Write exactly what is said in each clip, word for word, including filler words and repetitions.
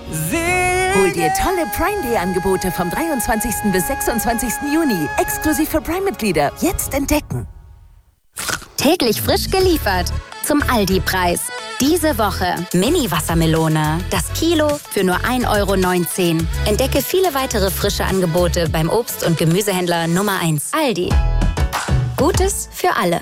Hol dir tolle Prime Day Angebote vom dreiundzwanzigsten bis sechsundzwanzigsten Juni. Exklusiv für Prime-Mitglieder. Jetzt entdecken. Täglich frisch geliefert. Zum Aldi-Preis. Diese Woche Mini-Wassermelone. Das Kilo für nur ein Euro neunzehn. Entdecke viele weitere frische Angebote beim Obst- und Gemüsehändler Nummer eins. Aldi. Gutes für alle.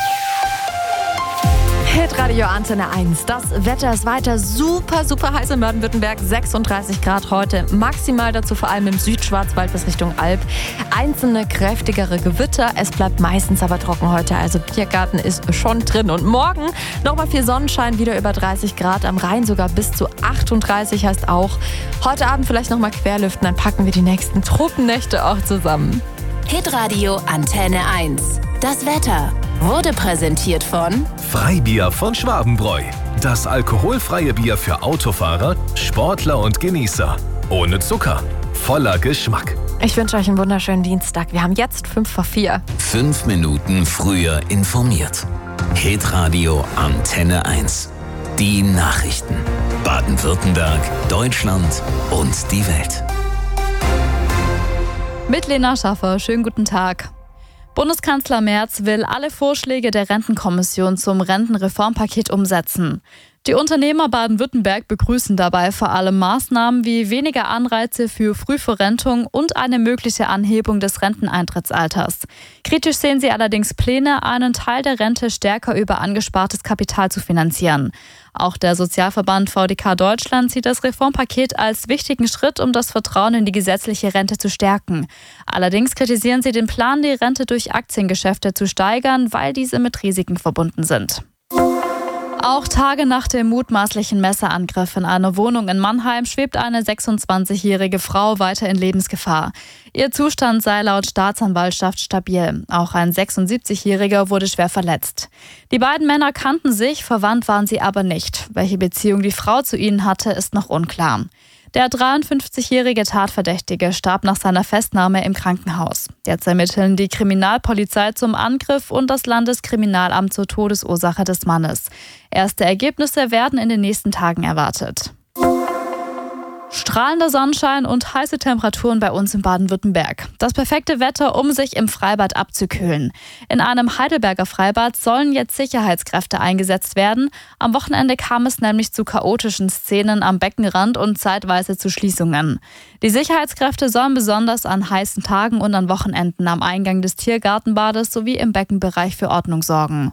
Hitradio Antenne eins. Das Wetter ist weiter super, super heiß in Baden-Württemberg. sechsunddreißig Grad heute. Maximal dazu vor allem im Südschwarzwald bis Richtung Alb. Einzelne kräftigere Gewitter. Es bleibt meistens aber trocken heute. Also Biergarten ist schon drin. Und morgen nochmal viel Sonnenschein, wieder über dreißig Grad. Am Rhein sogar bis zu achtunddreißig. Heißt auch, heute Abend vielleicht nochmal querlüften. Dann packen wir die nächsten Tropennächte auch zusammen. Hitradio Antenne eins. Das Wetter wurde präsentiert von Freibier von Schwabenbräu. Das alkoholfreie Bier für Autofahrer, Sportler und Genießer. Ohne Zucker, voller Geschmack. Ich wünsche euch einen wunderschönen Dienstag. Wir haben jetzt fünf vor vier. Fünf Minuten früher informiert. Hitradio Antenne eins. Die Nachrichten. Baden-Württemberg, Deutschland und die Welt. Mit Lena Schaffer, schönen guten Tag. Bundeskanzler Merz will alle Vorschläge der Rentenkommission zum Rentenreformpaket umsetzen. Die Unternehmer Baden-Württemberg begrüßen dabei vor allem Maßnahmen wie weniger Anreize für Frühverrentung und eine mögliche Anhebung des Renteneintrittsalters. Kritisch sehen sie allerdings Pläne, einen Teil der Rente stärker über angespartes Kapital zu finanzieren. Auch der Sozialverband V D K Deutschland sieht das Reformpaket als wichtigen Schritt, um das Vertrauen in die gesetzliche Rente zu stärken. Allerdings kritisieren sie den Plan, die Rente durch Aktiengeschäfte zu steigern, weil diese mit Risiken verbunden sind. Auch Tage nach dem mutmaßlichen Messerangriff in einer Wohnung in Mannheim schwebt eine sechsundzwanzigjährige Frau weiter in Lebensgefahr. Ihr Zustand sei laut Staatsanwaltschaft stabil. Auch ein sechsundsiebzigjähriger wurde schwer verletzt. Die beiden Männer kannten sich, verwandt waren sie aber nicht. Welche Beziehung die Frau zu ihnen hatte, ist noch unklar. Der dreiundfünfzigjährige Tatverdächtige starb nach seiner Festnahme im Krankenhaus. Jetzt ermitteln die Kriminalpolizei zum Angriff und das Landeskriminalamt zur Todesursache des Mannes. Erste Ergebnisse werden in den nächsten Tagen erwartet. Strahlender Sonnenschein und heiße Temperaturen bei uns in Baden-Württemberg. Das perfekte Wetter, um sich im Freibad abzukühlen. In einem Heidelberger Freibad sollen jetzt Sicherheitskräfte eingesetzt werden. Am Wochenende kam es nämlich zu chaotischen Szenen am Beckenrand und zeitweise zu Schließungen. Die Sicherheitskräfte sollen besonders an heißen Tagen und an Wochenenden am Eingang des Tiergartenbades sowie im Beckenbereich für Ordnung sorgen.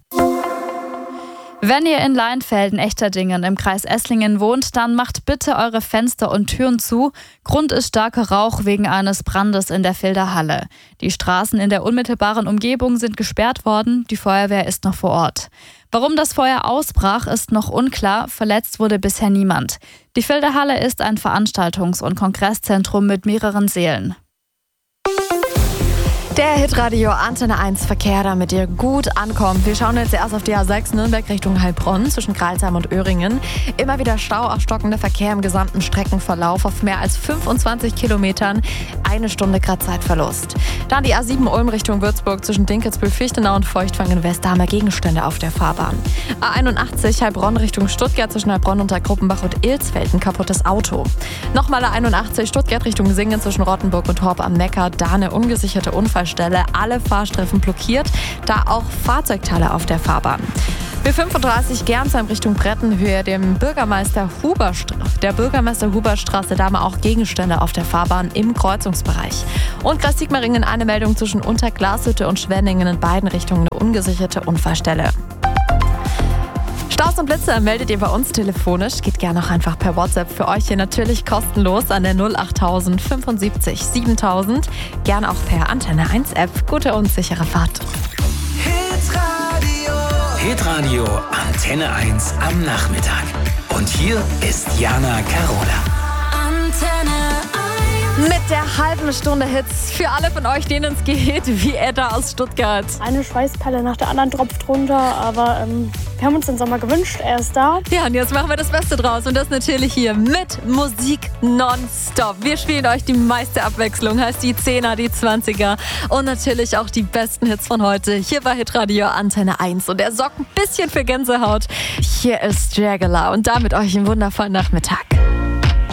Wenn ihr in Leinfelden, Echterdingen im Kreis Esslingen wohnt, dann macht bitte eure Fenster und Türen zu. Grund ist starker Rauch wegen eines Brandes in der Filder Halle. Die Straßen in der unmittelbaren Umgebung sind gesperrt worden, die Feuerwehr ist noch vor Ort. Warum das Feuer ausbrach, ist noch unklar, verletzt wurde bisher niemand. Die Filder Halle ist ein Veranstaltungs- und Kongresszentrum mit mehreren Sälen. Der Hitradio Antenne eins Verkehr, damit ihr gut ankommt. Wir schauen jetzt erst auf die A sechs Nürnberg Richtung Heilbronn zwischen Crailsheim und Öhringen. Immer wieder Stau, auch stockender Verkehr im gesamten Streckenverlauf auf mehr als fünfundzwanzig Kilometern. Eine Stunde Grad Zeitverlust. Dann die A sieben Ulm Richtung Würzburg zwischen Dinkelsbühl, Fichtenau und Feuchtwangen West. Da haben wir Gegenstände auf der Fahrbahn. A einundachtzig Heilbronn Richtung Stuttgart zwischen Heilbronn und Gruppenbach und Ilsfeld ein kaputtes Auto. Nochmal A einundachtzig Stuttgart Richtung Singen zwischen Rottenburg und Horb am Neckar. Da eine ungesicherte Unfallstelle. Alle Fahrstreifen blockiert, da auch Fahrzeugteile auf der Fahrbahn. B fünfunddreißig Gernsheim Richtung Brettenhöhe, dem Bürgermeister Huber, der Bürgermeister Huberstraße, da haben wir auch Gegenstände auf der Fahrbahn im Kreuzungsbereich. Und Kreis Sigmaringen eine Meldung zwischen Unterglashütte und Schwenningen in beiden Richtungen eine ungesicherte Unfallstelle. Staus und Blitze meldet ihr bei uns telefonisch. Geht gerne auch einfach per WhatsApp. Für euch hier natürlich kostenlos an der null achttausend fünfundsiebzig siebentausend. Gerne auch per Antenne eins App. Gute und sichere Fahrt. Hitradio. Hitradio Antenne eins am Nachmittag. Und hier ist Jana Carola. Antenne Mit der halben Stunde Hits für alle von euch, denen es geht, wie Edda aus Stuttgart. Eine Schweißperle nach der anderen tropft runter, aber ähm, wir haben uns den Sommer gewünscht, er ist da. Ja, und jetzt machen wir das Beste draus und das natürlich hier mit Musik nonstop. Wir spielen euch die meiste Abwechslung, heißt die Zehner, die Zwanziger und natürlich auch die besten Hits von heute hier bei Hitradio Antenne eins. Und er sorgt ein bisschen für Gänsehaut. Hier ist Jagala und damit euch einen wundervollen Nachmittag.